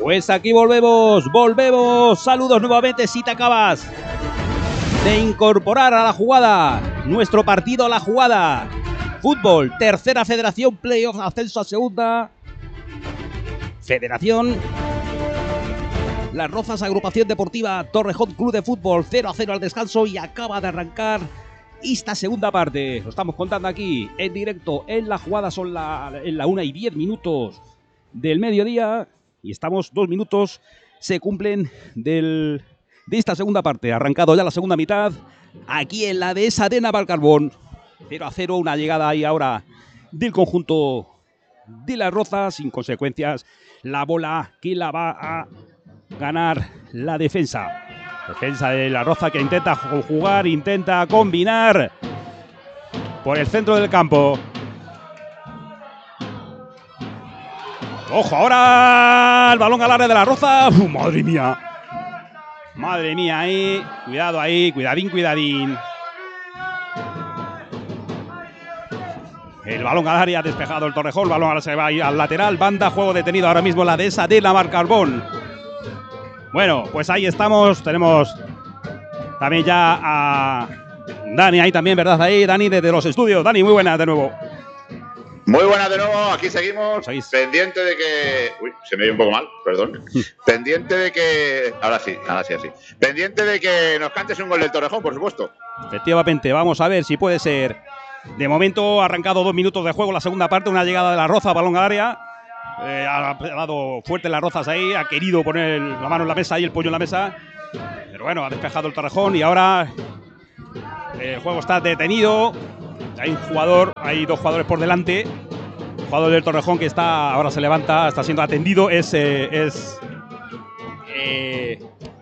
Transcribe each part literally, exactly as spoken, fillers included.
Pues aquí volvemos, volvemos. Saludos nuevamente si te acabas de incorporar a la jugada. Nuestro partido a la jugada. Fútbol, tercera federación, playoff, ascenso a segunda. Federación. Las Rozas, agrupación deportiva Torrejón Club de Fútbol, cero a cero al descanso y acaba de arrancar esta segunda parte. Lo estamos contando aquí en directo en la jugada, son la, en la una y diez minutos del mediodía y estamos dos minutos, se cumplen del, de esta segunda parte. Ha arrancado ya la segunda mitad aquí en la dehesa de Navalcarbón. cero a cero, una llegada ahí ahora del conjunto de Las Rozas, sin consecuencias. La bola que la va a ganar la defensa. Defensa de La Roza que intenta jugar, intenta combinar por el centro del campo. ¡Ojo! Ahora el balón al área de La Roza. ¡Uf, madre mía! Madre mía, ahí. Cuidado ahí, cuidadín, cuidadín. El balón al área, despejado el Torrejón. El balón ahora se va ahí al lateral. Banda, juego detenido ahora mismo la dehesa de Navalcarbón. Bueno, pues ahí estamos. Tenemos también ya a Dani ahí también, ¿verdad? Ahí, Dani, desde los estudios. Dani, muy buenas de nuevo. Muy buenas de nuevo, aquí seguimos. ¿Seguís? Pendiente de que... Uy, se me oye un poco mal, perdón. Pendiente de que... Ahora sí, ahora sí, así. Pendiente de que nos cantes un gol del Torrejón, por supuesto. Efectivamente, vamos a ver si puede ser. De momento ha arrancado dos minutos de juego la segunda parte, una llegada de La Roza, balón al área. Eh, ha dado fuerte Las Rozas ahí, ha querido poner la mano en la mesa y el puño en la mesa, pero bueno, ha despejado el Torrejón y ahora el juego está detenido. Hay un jugador, hay dos jugadores por delante. El jugador del Torrejón que está, ahora se levanta, está siendo atendido, es eh, es eh,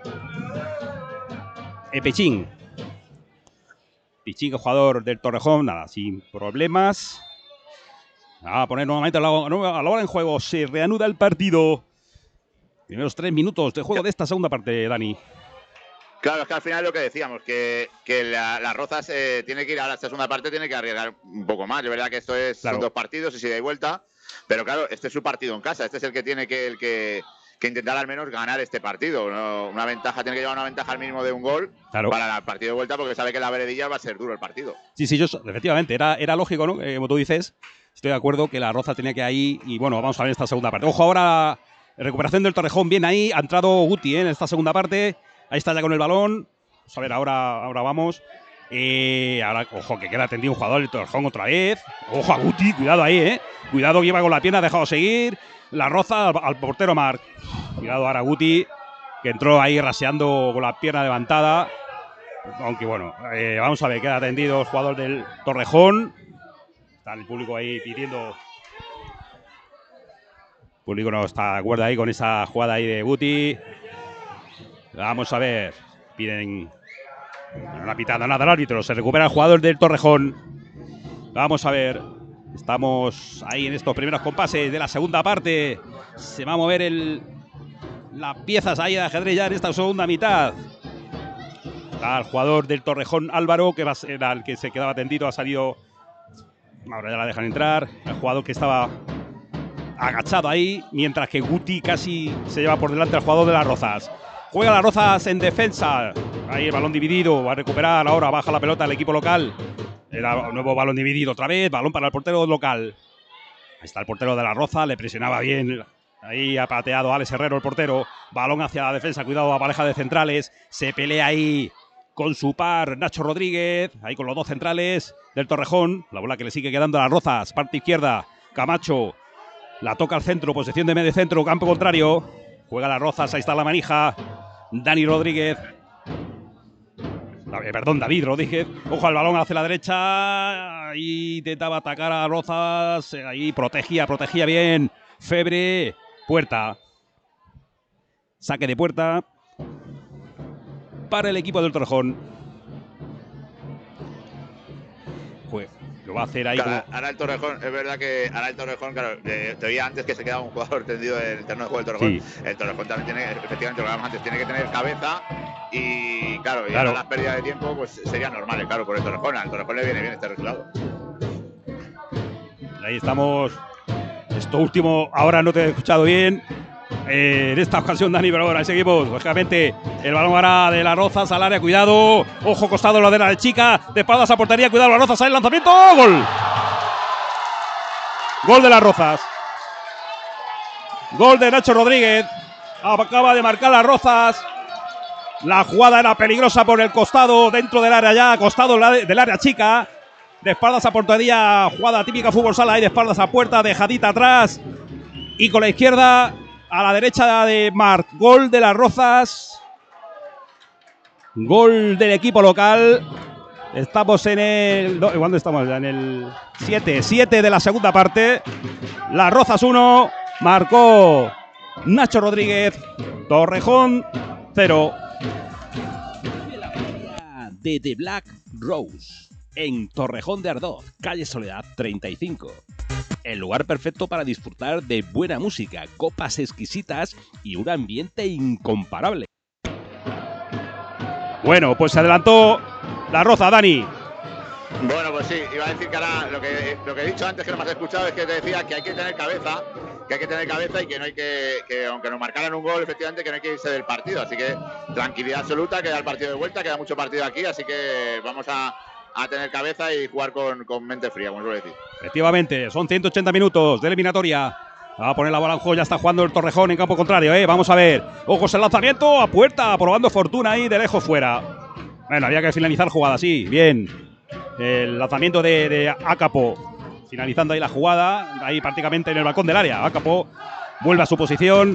eh, Pechín. Pechín, el jugador del Torrejón, nada, sin problemas. A poner nuevamente a la, a la hora en juego. Se reanuda el partido. Primeros tres minutos de juego de esta segunda parte, Dani. Claro, es que al final es lo que decíamos, que, que la, Las Rozas eh, tiene que ir a esta segunda parte, tiene que arriesgar un poco más. Es verdad que esto es claro. Son dos partidos y si da vuelta. Pero claro, este es su partido en casa. Este es el que tiene que, el que, que intentar al menos ganar este partido, ¿no? Una ventaja, tiene que llevar una ventaja al mínimo de un gol claro. para el partido de vuelta, porque sabe que la veredilla va a ser duro el partido. Sí, sí, yo, efectivamente, era, era lógico, ¿no? Eh, como tú dices. Estoy de acuerdo que La Roza tenía que ahí y bueno, vamos a ver esta segunda parte. Ojo ahora, recuperación del Torrejón, bien ahí, ha entrado Guti ¿eh? en esta segunda parte, ahí está ya con el balón. Vamos a ver, ahora, ahora vamos. Eh, ahora, ojo, que queda atendido un jugador del Torrejón otra vez. Ojo a Guti, cuidado ahí, eh. Cuidado que lleva con la pierna, ha dejado seguir. La Roza al, al portero Marc. Cuidado ahora Guti, que entró ahí raseando con la pierna levantada. Aunque bueno, eh, vamos a ver, queda atendido el jugador del Torrejón. Está el público ahí pidiendo. El público no está de acuerdo ahí con esa jugada ahí de Guti. Vamos a ver. Piden. No ha pitado nada el árbitro. Se recupera el jugador del Torrejón. Vamos a ver. Estamos ahí en estos primeros compases de la segunda parte. Se va a mover el, las piezas ahí de ajedrez ya en esta segunda mitad. Está el jugador del Torrejón, Álvaro, que va a ser el que se quedaba tendido. Ha salido. Ahora ya la dejan entrar. El jugador que estaba agachado ahí, mientras que Guti casi se lleva por delante al jugador de Las Rozas. Juega Las Rozas en defensa. Ahí el balón dividido. Va a recuperar ahora. Baja la pelota el equipo local. Era un nuevo balón dividido otra vez. Balón para el portero local. Ahí está el portero de Las Rozas. Le presionaba bien. Ahí ha pateado Alex Herrero, el portero. Balón hacia la defensa. Cuidado, la pareja de centrales. Se pelea ahí con su par Nacho Rodríguez, ahí con los dos centrales del Torrejón. La bola que le sigue quedando a Las Rozas, parte izquierda, Camacho, la toca al centro, posición de medio centro, campo contrario. Juega Las Rozas, ahí está la manija. Dani Rodríguez. Eh, perdón, David Rodríguez. Ojo al balón hacia la derecha. Ahí intentaba atacar a Rozas. Ahí protegía, protegía bien. Febre, puerta. Saque de puerta para el equipo del Torrejón. Pues lo va a hacer ahí. Claro, como... Ahora el Torrejón, es verdad que ahora el Torrejón, claro, eh, te oía antes que se quedaba un jugador tendido en el terreno de juego del Torrejón. Sí. El Torrejón también tiene, efectivamente, lo que hablábamos antes, tiene que tener cabeza y, claro, y claro. ahora las pérdidas de tiempo pues serían normales, claro, por el Torrejón. Al Torrejón le viene bien este resultado. Ahí estamos. Esto último, ahora no te he escuchado bien. Eh, en esta ocasión Dani, pero bueno, ese equipo, lógicamente, el balón ahora de Las Rozas al área, cuidado, ojo costado la de la chica, de espaldas a portería, cuidado Las Rozas, sale el lanzamiento, gol. Gol de Las Rozas. Gol de Nacho Rodríguez. Acaba de marcar Las Rozas. La jugada era peligrosa por el costado, dentro del área ya, costado del área chica. De espaldas a portería, jugada típica fútbol sala, y de espaldas a puerta, dejadita atrás. Y con la izquierda a la derecha de Marc. Gol de Las Rozas. Gol del equipo local. Estamos en el... ¿Cuándo estamos? En el siete. siete de la segunda parte. Las Rozas uno. Marcó Nacho Rodríguez. Torrejón cero. De The Black Rose, en Torrejón de Ardoz, calle Soledad treinta y cinco. El lugar perfecto para disfrutar de buena música, copas exquisitas y un ambiente incomparable. Bueno, pues se adelantó La Roza, Dani. Bueno, pues sí, iba a decir que ahora lo que, lo que he dicho antes, que no me has escuchado, es que te decía que hay que tener cabeza, que hay que tener cabeza y que no hay que, que aunque nos marcaran un gol, efectivamente, que no hay que irse del partido. Así que tranquilidad absoluta, queda el partido de vuelta, queda mucho partido aquí, así que vamos a, a tener cabeza y jugar con, con mente fría, como suelo decir. Efectivamente, son ciento ochenta minutos de eliminatoria. Va a poner la bola en juego, ya está jugando el Torrejón en campo contrario, ¿eh? Vamos a ver. Ojos el lanzamiento, a puerta, probando fortuna ahí de lejos fuera. Bueno, había que finalizar jugada, sí, bien. El lanzamiento de, de Acapo, finalizando ahí la jugada, ahí prácticamente en el balcón del área. Acapo vuelve a su posición.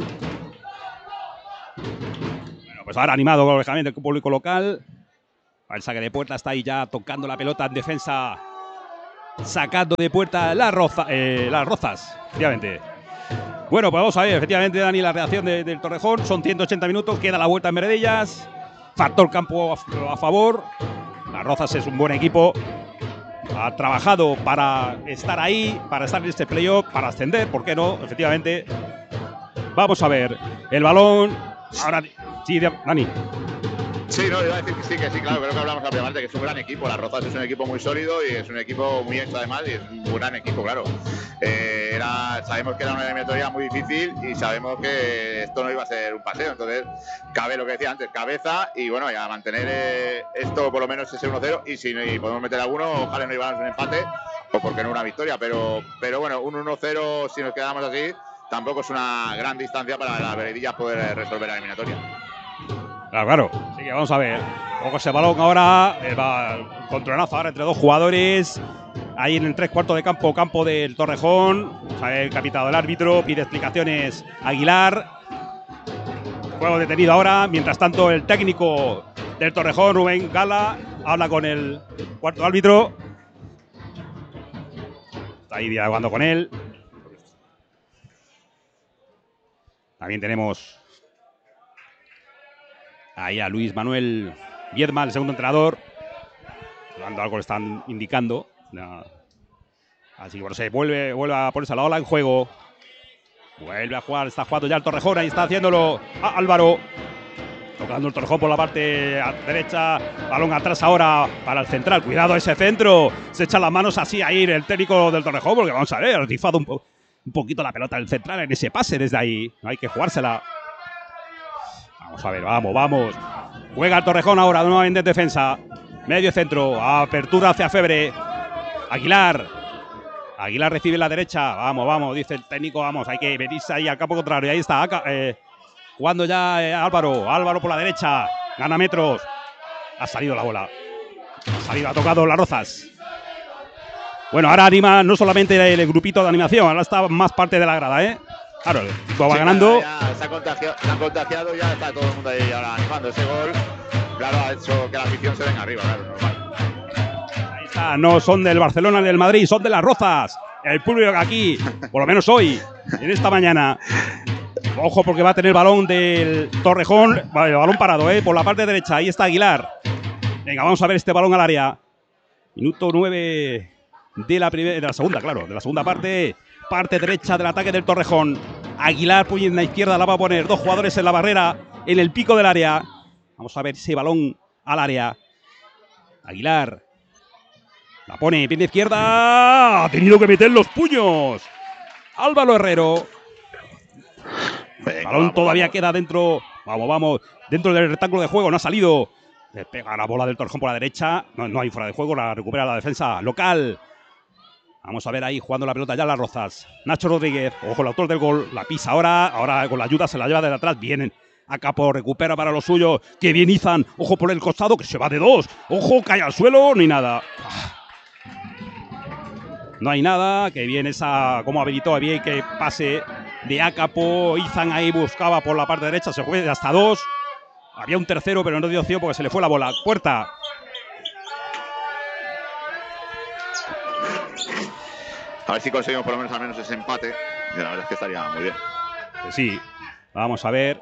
Bueno, pues ahora animado lógicamente el público local. El saque de puerta está ahí ya tocando la pelota en defensa, sacando de puerta la roza, eh, Las Rozas, efectivamente. Bueno, pues vamos a ver, efectivamente, Dani, la reacción de, del Torrejón. Son ciento ochenta minutos, queda la vuelta en Meredillas. Factor campo a, a favor. Las Rozas es un buen equipo. Ha trabajado para estar ahí, para estar en este playoff, para ascender, ¿por qué no? Efectivamente. Vamos a ver. El balón. Ahora. Sí, Dani. Sí, no, iba a decir que sí, que sí, claro, creo que hablamos la primera parte, que es un gran equipo. Las Rozas es un equipo muy sólido y es un equipo muy hecho además, y es un gran equipo, claro. Eh, era, sabemos que era una eliminatoria muy difícil y sabemos que esto no iba a ser un paseo, entonces cabe lo que decía antes, cabeza y bueno, ya mantener eh, esto por lo menos ese uno cero, y si no, y podemos meter alguno, ojalá no lleváramos un empate o porque no una victoria, pero, pero bueno, un uno cero si nos quedamos así, tampoco es una gran distancia para las Veredillas poder resolver la eliminatoria. Claro, claro. Así que vamos a ver. Ojo ese balón ahora. El, el controlazo ahora entre dos jugadores. Ahí en el tres cuartos de campo, campo del Torrejón. El capitán del árbitro pide explicaciones Aguilar. Juego detenido ahora. Mientras tanto, el técnico del Torrejón, Rubén Gala, habla con el cuarto árbitro. Está ahí dialogando con él. También tenemos ahí a Luis Manuel Viedma, el segundo entrenador. Cuando algo le están indicando. Así que bueno, se vuelve, vuelve a ponerse la ola en juego. Vuelve a jugar, está jugando ya el Torrejón. Ahí está haciéndolo a Álvaro. Tocando el Torrejón por la parte derecha. Balón atrás ahora para el central. Cuidado ese centro. Se echa las manos así a ir el técnico del Torrejón, porque vamos a ver, ha rifado un, po un poquito la pelota del central en ese pase desde ahí. No hay que jugársela. Vamos a ver, vamos, vamos. Juega el Torrejón ahora, nuevamente en defensa. Medio centro, apertura hacia Febre. Aguilar. Aguilar recibe la derecha. Vamos, vamos, dice el técnico, vamos, hay que venirse ahí al campo contrario. Ahí está, eh, jugando ya eh, Álvaro. Álvaro por la derecha. Gana metros. Ha salido la bola. Ha salido, ha tocado Las Rozas. Bueno, ahora anima no solamente el grupito de animación, ahora está más parte de la grada, ¿eh? Claro, el equipo va sí, ganando. Ya se, ha contagiado, se han contagiado, ya está todo el mundo ahí ahora animando ese gol. Claro, ha hecho que la afición se venga arriba, claro, normal. Ahí está, no son del Barcelona ni del Madrid, son de Las Rozas. El público aquí, por lo menos hoy, en esta mañana. Ojo porque va a tener balón del Torrejón, vale, balón parado, ¿eh? Por la parte derecha, ahí está Aguilar. Venga, vamos a ver este balón al área. Minuto nueve de la, de la segunda, claro, de la segunda parte. Parte derecha del ataque del Torrejón. Aguilar, puño en la izquierda, la va a poner. Dos jugadores en la barrera, en el pico del área. Vamos a ver ese balón al área. Aguilar. La pone, pie de izquierda. Ha tenido que meter los puños. Álvaro Herrero. balón vamos, todavía vamos. queda dentro. Vamos, vamos. Dentro del rectángulo de juego. No ha salido. Le pega la bola del Torrejón por la derecha. No, no hay fuera de juego. La recupera la defensa local. Vamos a ver ahí jugando la pelota ya Las Rozas. Nacho Rodríguez. Ojo, el autor del gol. La pisa ahora. Ahora con la ayuda se la lleva de atrás. Vienen. Acapo recupera para lo suyo. Que bien Izan. Ojo por el costado que se va de dos. Ojo, cae al suelo. Ni nada. No hay nada. Que bien esa. Como habilitó bien que pase de Acapo. Izan ahí buscaba por la parte derecha. Se fue hasta dos. Había un tercero, pero no dio opción porque se le fue la bola. Puerta. A ver si conseguimos por lo menos al menos ese empate. Y la verdad es que estaría muy bien. Pues sí. Vamos a ver.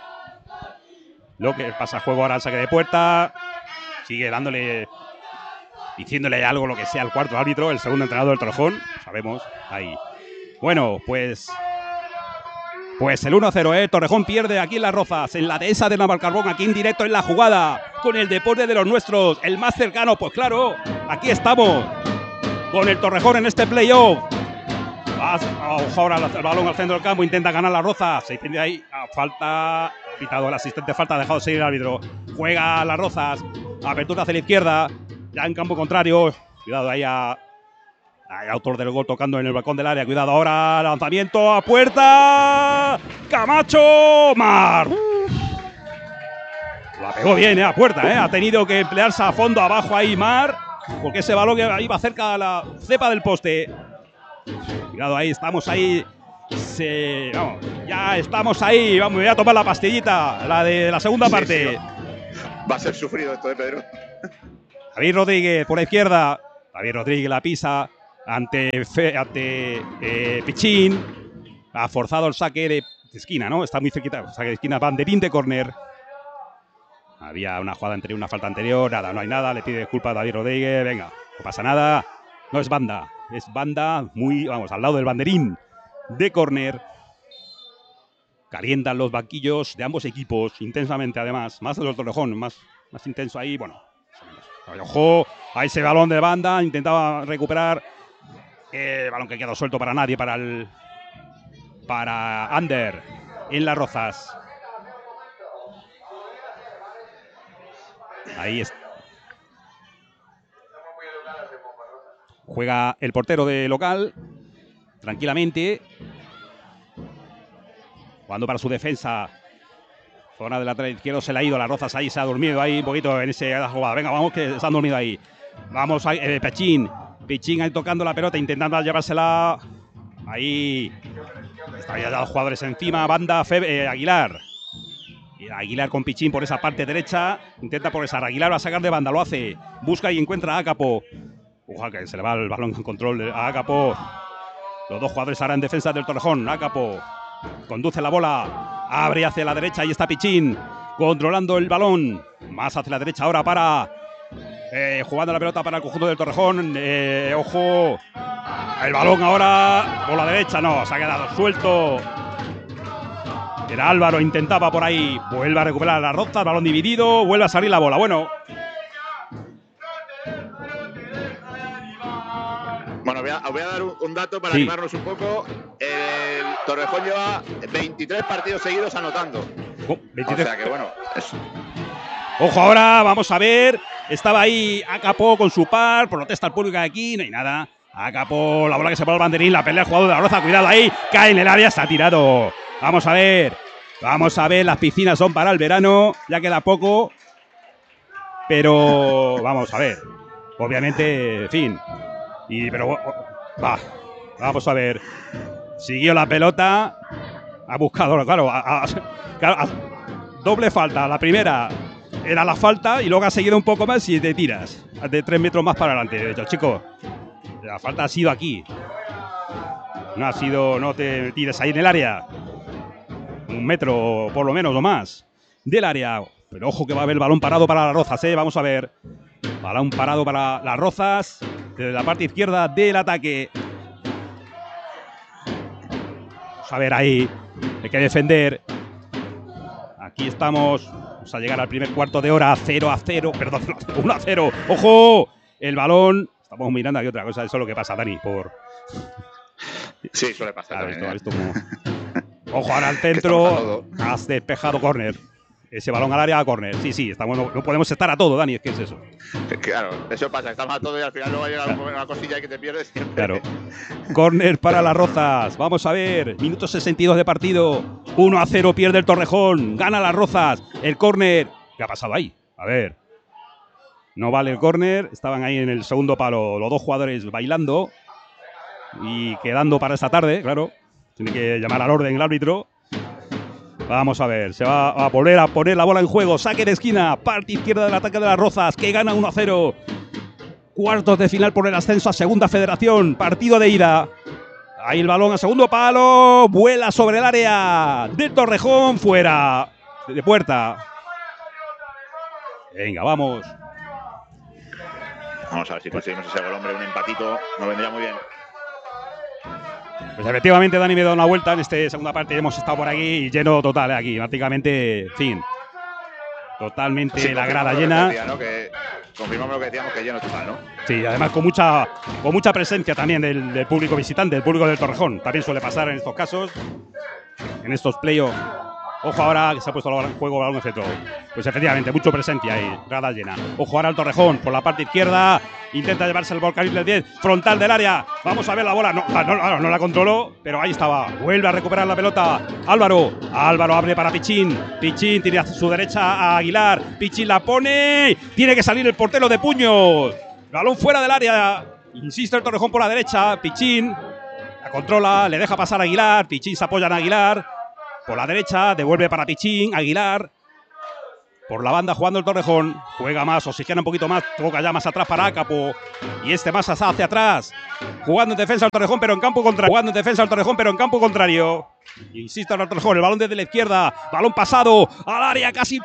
Lo que pasa juego ahora al saque de puerta. Sigue dándole. Diciéndole algo, lo que sea, al cuarto árbitro, el segundo entrenador del Torrejón. Sabemos. Ahí. Bueno, pues. Pues el uno a cero, ¿eh? Torrejón pierde aquí en Las Rozas, en la dehesa de Navalcarbón, aquí en directo en la jugada, con el deporte de los nuestros, el más cercano, pues claro, aquí estamos, con el Torrejón en este playoff. Ojo ahora el balón al centro del campo, intenta ganar Las Rozas, se pide ahí, a falta, ha pitado el asistente, falta, ha dejado de seguir el árbitro, juega Las Rozas, apertura hacia la izquierda, ya en campo contrario, cuidado ahí a... El autor del gol tocando en el balcón del área. Cuidado ahora. Lanzamiento a puerta. Camacho. Mar. La pegó bien, eh, a puerta. Eh. Ha tenido que emplearse a fondo abajo ahí Mar. Porque ese balón iba cerca de la cepa del poste. Cuidado ahí. Estamos ahí. Se, vamos, ya estamos ahí. Vamos, voy a tomar la pastillita. La de la segunda Sí, parte. sí, va a ser sufrido esto de Pedro. David Rodríguez por la izquierda. David Rodríguez la pisa. Ante, Fe, ante eh, Pichín. Ha forzado el saque de esquina, ¿no? Está muy cerquita. Saque de esquina, banderín de córner. Había una jugada anterior, una falta anterior. Nada, no hay nada. Le pide disculpas a David Rodríguez. Venga, no pasa nada. No es banda. Es banda muy, vamos, al lado del banderín de córner. Calientan los banquillos de ambos equipos intensamente, además. Más de los Torrejón, más, más intenso ahí. Bueno, ojo, a ese balón de banda. Intentaba recuperar. El eh, balón que quedó suelto para nadie, para el para Ander en Las Rozas. Ahí está. Juega el portero de local tranquilamente. Jugando para su defensa. Zona del lateral izquierdo se le ha ido. Las Rozas ahí se ha dormido ahí un poquito en esa jugada. Venga, vamos que se han dormido ahí. Vamos a eh, Pichín. Pichín ahí tocando la pelota, intentando llevársela. Ahí. Están ya los jugadores encima. Banda Febe, eh, Aguilar. Y Aguilar con Pichín por esa parte derecha. Intenta progresar. Aguilar va a sacar de banda. Lo hace. Busca y encuentra a Acapo. Ojalá que se le va el balón en control a Acapo. Los dos jugadores ahora en defensa del Torrejón. Acapo conduce la bola. Abre hacia la derecha. Ahí está Pichín. Controlando el balón. Más hacia la derecha ahora para... Eh, jugando la pelota para el conjunto del Torrejón. Eh, ojo. El balón ahora por la derecha. No, se ha quedado suelto. Era Álvaro, intentaba por ahí. Vuelve a recuperar la Rozas. Balón dividido. Vuelve a salir la bola. Bueno. Bueno, voy a, voy a dar un, un dato para sí. animarnos un poco. El Torrejón lleva veintitrés partidos seguidos anotando. Oh, veintitrés. O sea que bueno. Es... Ojo ahora, vamos a ver. Estaba ahí Acapo con su par. Protesta al público de aquí. No hay nada. Acapo, la bola que se pone al banderín. La pelea el jugador de la Roza. Cuidado ahí. Cae en el área. Se ha tirado. Vamos a ver. Vamos a ver. Las piscinas son para el verano. Ya queda poco. Pero vamos a ver. Obviamente, en fin. Y, pero va. Vamos a ver. Siguió la pelota. Ha buscado, claro. A, a, claro a, doble falta. La primera era la falta y luego ha seguido un poco más y te tiras de tres metros más para adelante. De hecho, chicos, la falta ha sido aquí. No ha sido, no te tires ahí en el área. Un metro por lo menos o más del área. Pero ojo que va a haber balón parado para Las Rozas, ¿eh? Vamos a ver. Balón parado para Las Rozas. Desde la parte izquierda del ataque. Vamos a ver ahí. Hay que defender. Aquí estamos. Vamos a llegar al primer cuarto de hora. cero a cero. Perdón, uno a cero. ¡Ojo! El balón. Estamos mirando aquí otra cosa. Eso es lo que pasa, Dani. Por... Sí, suele pasar. Claro, también, esto, esto como... Ojo ahora al centro. Has despejado córner. Ese balón al área a córner. Sí, sí, estamos, no, no podemos estar a todo, Dani, es que es eso. Claro, eso pasa, estamos a todo y al final luego llega una cosilla y que te pierdes siempre. Claro. Córner para las Rozas. Vamos a ver, minuto sesenta y dos de partido. uno a cero pierde el Torrejón. Gana las Rozas. El córner. ¿Qué ha pasado ahí? A ver. No vale el córner. Estaban ahí en el segundo palo los dos jugadores bailando y quedando para esta tarde, claro. Tiene que llamar al orden el árbitro. Vamos a ver, se va a volver a poner la bola en juego. Saque de esquina, parte izquierda del ataque de las Rozas, que gana uno a cero. Cuartos de final por el ascenso a Segunda Federación. Partido de ida. Ahí el balón a segundo palo. Vuela sobre el área del Torrejón. Fuera de puerta. Venga, vamos. Vamos a ver si conseguimos ese gol, hombre. Un empatito nos vendría muy bien. Pues efectivamente, Dani me da una vuelta en esta segunda parte. Hemos estado por aquí y lleno total, ¿eh? Aquí, prácticamente, fin. Totalmente sí, la grada llena. Decía, ¿no? Que confirmamos lo que decíamos, que lleno total, ¿no? Sí, además con mucha, con mucha presencia también del, del público visitante, del público del Torrejón. También suele pasar en estos casos, en estos playoffs. Ojo ahora que se ha puesto en juego el balón de centro. Pues efectivamente, mucho presencia ahí, grada llena. Ojo ahora al Torrejón por la parte izquierda. Intenta llevarse el volcán del diez, frontal del área. Vamos a ver la bola. No, no, no, no la controló, pero ahí estaba. Vuelve a recuperar la pelota. Álvaro. Álvaro abre para Pichín. Pichín tiene a su derecha a Aguilar. Pichín la pone. Tiene que salir el portero de puños. Balón fuera del área. Insiste el Torrejón por la derecha. Pichín la controla, le deja pasar a Aguilar. Pichín se apoya en Aguilar. Por la derecha, devuelve para Pichín, Aguilar. Por la banda jugando el Torrejón. Juega más, oxigena un poquito más. Toca ya más atrás para Acapo. Y este más hacia atrás. Jugando en defensa al Torrejón, pero en campo contrario. Jugando en defensa al Torrejón, pero en campo contrario. Insiste el Torrejón, el balón desde la izquierda. Balón pasado al área, casi